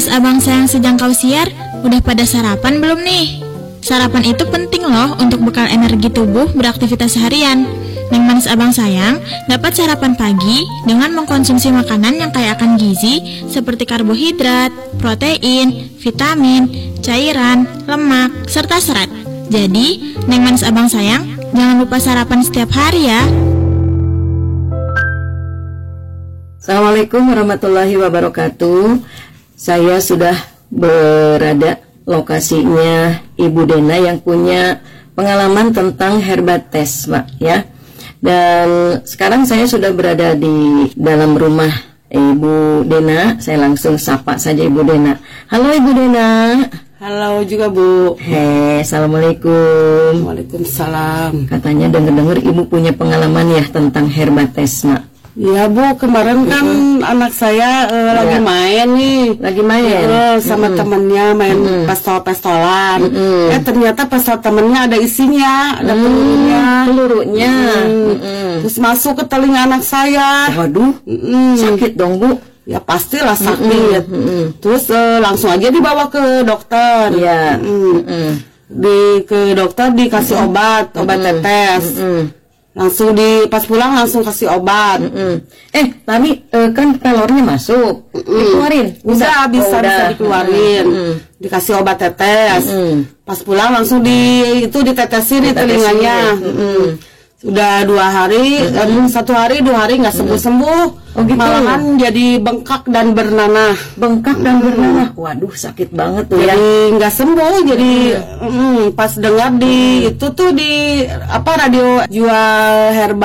Manis abang sayang sejangkau siar, udah pada sarapan belum nih? Sarapan itu penting loh untuk bekal energi tubuh beraktivitas seharian. Neng Manis abang sayang dapat sarapan pagi dengan mengkonsumsi makanan yang kaya akan gizi seperti karbohidrat, protein, vitamin, cairan, lemak, serta serat. Jadi, Neng Manis abang sayang jangan lupa sarapan setiap hari ya. Assalamualaikum warahmatullahi wabarakatuh. Saya sudah berada lokasinya Ibu Dena yang punya pengalaman tentang Herbates, Mbak, ya. Dan sekarang saya sudah berada di dalam rumah Ibu Dena. Saya langsung sapa saja Ibu Dena. Halo Ibu Dena. Halo juga Bu. Assalamualaikum. Waalaikumsalam. Katanya dengar-dengar Ibu punya pengalaman ya tentang Herbates, Mbak. Ya Bu, kemarin kan anak saya lagi main nih. Lagi main? Sama temennya main pistol-pistolan. Ternyata pistol temennya ada isinya, ada pelurunya. Terus masuk ke telinga anak saya. Waduh, sakit dong Bu. Ya pastilah sakit. Terus langsung aja dibawa ke dokter. Iya. Ke dokter dikasih obat tetes. Langsung pas pulang langsung kasih obat. Tapi kan telurnya masuk, dikeluarin. Bisa dikeluarin. Dikasih obat tetes. Pas pulang langsung ditetesin di telinganya. Sudah 2 hari, 1 hari 2 hari nggak sembuh. Oh, gitu. Malahan jadi bengkak dan bernanah. Bengkak dan bernanah. Waduh, sakit banget tuh ya. Jadi nggak sembuh. Jadi pas dengar di radio jual herbal